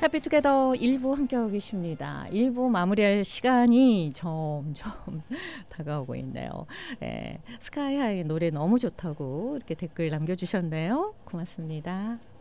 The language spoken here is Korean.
해피투게더 1부 함께하고 계십니다. 1부 마무리할 시간이 점점 다가오고 있네요. 예, 스카이하이 노래 너무 좋다고 이렇게 댓글 남겨주셨네요. 고맙습니다.